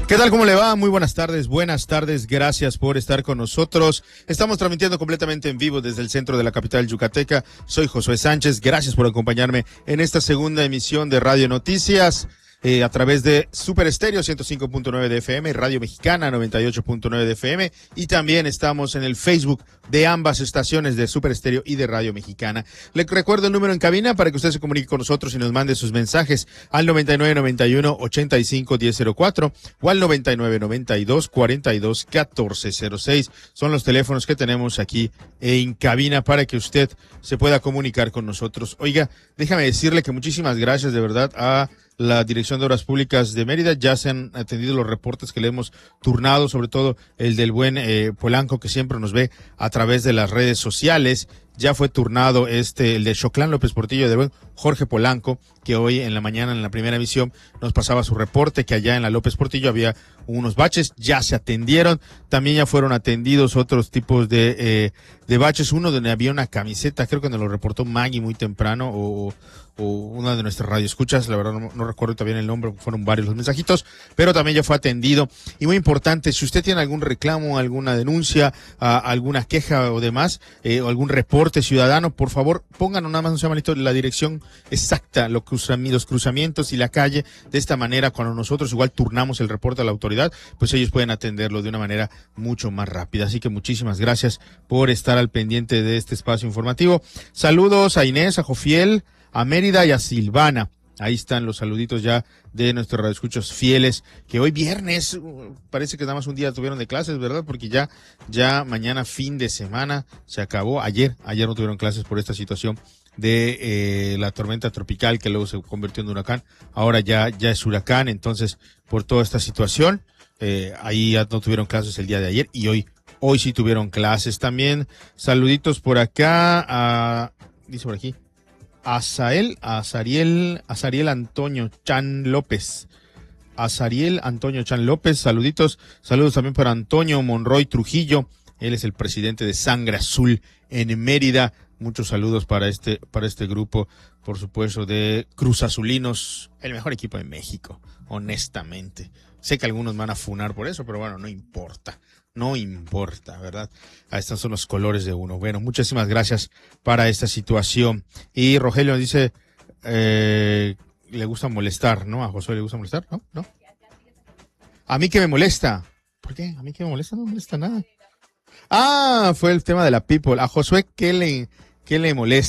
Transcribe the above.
¿Qué tal? ¿Cómo le va? Muy buenas tardes, gracias por estar con nosotros. Estamos transmitiendo completamente en vivo desde el centro de la capital yucateca. Soy Josué Sánchez, gracias por acompañarme en esta segunda emisión de Radio Noticias. A través de Super Estéreo 105.9 de FM, Radio Mexicana 98.9 de FM, y también estamos en el Facebook de ambas estaciones de Super Estéreo y de Radio Mexicana. Le recuerdo el número en cabina para que usted se comunique con nosotros y nos mande sus mensajes al 9991-85-1004 o al 9992-42-1406. Son los teléfonos que tenemos aquí en cabina para que usted se pueda comunicar con nosotros. Oiga, déjame decirle que muchísimas gracias de verdad a la Dirección de Obras Públicas de Mérida. Ya se han atendido los reportes que le hemos turnado, sobre todo el del buen Polanco, que siempre nos ve a través de las redes sociales. Ya fue turnado el de Xoclán López Portillo, del buen Jorge Polanco, que hoy en la mañana, en la primera emisión, nos pasaba su reporte que allá en la López Portillo había unos baches, ya se atendieron. También ya fueron atendidos otros tipos de baches, uno donde había una camiseta, creo que nos lo reportó Maggie muy temprano, o una de nuestras radioescuchas, la verdad no recuerdo todavía el nombre, fueron varios los mensajitos, pero también ya fue atendido. Y muy importante, si usted tiene algún reclamo, alguna denuncia, alguna queja o demás, o algún reporte ciudadano, por favor, pónganos nada más un llamadito, la dirección exacta, los cruzamientos y la calle. De esta manera, cuando nosotros igual turnamos el reporte a la autoridad, pues ellos pueden atenderlo de una manera mucho más rápida. Así que muchísimas gracias por estar al pendiente de este espacio informativo. Saludos a Inés, a Jofiel, a Mérida y a Silvana. Ahí están los saluditos ya de nuestros radioescuchos fieles, que hoy viernes, parece que nada más un día tuvieron de clases, ¿verdad? Porque ya mañana fin de semana se acabó. Ayer no tuvieron clases por esta situación de la tormenta tropical que luego se convirtió en huracán. Ahora ya es huracán, entonces por toda esta situación, ahí ya no tuvieron clases el día de ayer y hoy sí tuvieron clases. También saluditos por acá, dice por aquí, a Azariel Antonio Chan López. Azariel Antonio Chan López, saludos también para Antonio Monroy Trujillo. Él es el presidente de Sangre Azul en Mérida. Muchos saludos para este grupo, por supuesto, de Cruz Azulinos, el mejor equipo de México, honestamente. Sé que algunos van a funar por eso, pero bueno, no importa, ¿verdad? Estos son los colores de uno. Bueno, muchísimas gracias para esta situación. Y Rogelio nos dice, le gusta molestar, ¿no? A Josué le gusta molestar, ¿no? A mí que me molesta. ¿Por qué? A mí que me molesta, no me molesta nada. Fue el tema de la people. A Josué, ¿qué le molesta?